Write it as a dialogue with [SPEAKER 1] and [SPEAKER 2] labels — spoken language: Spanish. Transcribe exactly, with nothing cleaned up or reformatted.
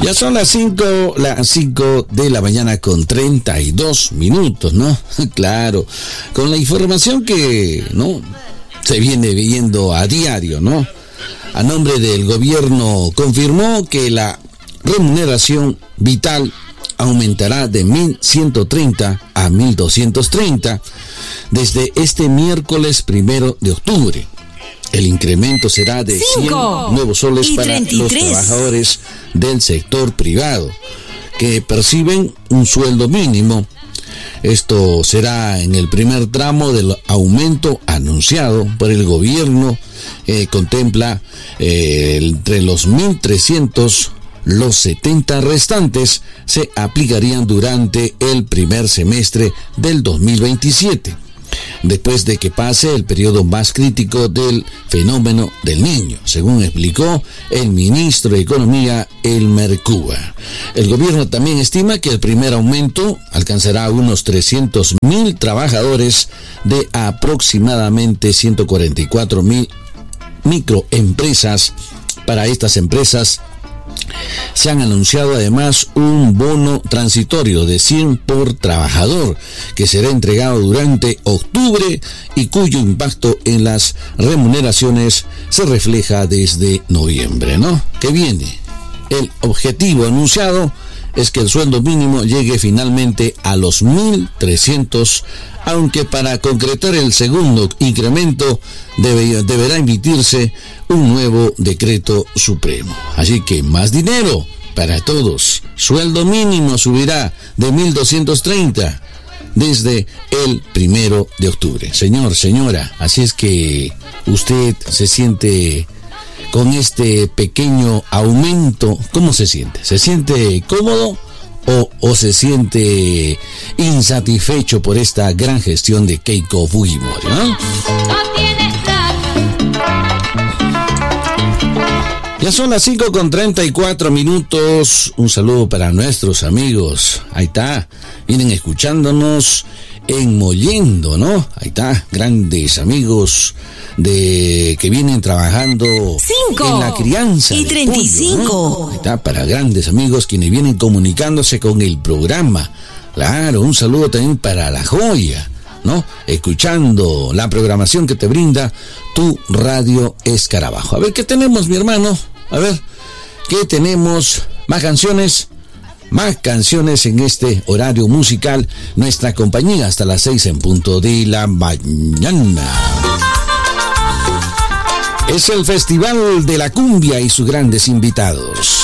[SPEAKER 1] Ya son las cinco, las cinco de la mañana con treinta y dos minutos, ¿no? Claro, con la información que, ¿no?, se viene viendo a diario, ¿no? A nombre del gobierno confirmó que la remuneración vital aumentará de mil ciento treinta a mil doscientos treinta desde este miércoles primero de octubre. El incremento será de cien nuevos soles para los trabajadores del sector privado que perciben un sueldo mínimo. Esto será en el primer tramo del aumento anunciado por el gobierno. Eh, contempla eh, entre los mil trescientos, los setenta restantes se aplicarían durante el primer semestre del dos mil veintisiete. Después de que pase el periodo más crítico del fenómeno del Niño, según explicó el ministro de Economía, Elmer Cuba. El gobierno también estima que el primer aumento alcanzará unos trescientos mil trabajadores de aproximadamente ciento cuarenta y cuatro mil microempresas. Para estas empresas se han anunciado además un bono transitorio de cien por trabajador que será entregado durante octubre y cuyo impacto en las remuneraciones se refleja desde noviembre, ¿no? Que viene. El objetivo anunciado es que el sueldo mínimo llegue finalmente a los mil trescientos, aunque para concretar el segundo incremento debe, deberá emitirse un nuevo decreto supremo. Así que más dinero para todos. Sueldo mínimo subirá de mil doscientos treinta desde el primero de octubre. Señor, señora, así es que usted se siente con este pequeño aumento. ¿Cómo se siente? ¿Se siente cómodo o, o se siente insatisfecho por esta gran gestión de Keiko Fujimori, ¿no? Ya son las cinco con treinta y cuatro minutos. Un saludo para nuestros amigos. Ahí está, vienen escuchándonos en Mollendo, ¿no? Ahí está, grandes amigos de que vienen trabajando cinco en la crianza
[SPEAKER 2] y treinta y cinco,
[SPEAKER 1] ¿no? Ahí está, para grandes amigos quienes vienen comunicándose con el programa. Claro, un saludo también para La Joya, ¿no? Escuchando la programación que te brinda tu Radio Escarabajo. A ver, ¿qué tenemos, mi hermano? A ver, ¿qué tenemos? ¿Más canciones? Más canciones en este horario musical. Nuestra compañía hasta las seis en punto de la mañana. Es el Festival de la Cumbia y sus grandes invitados.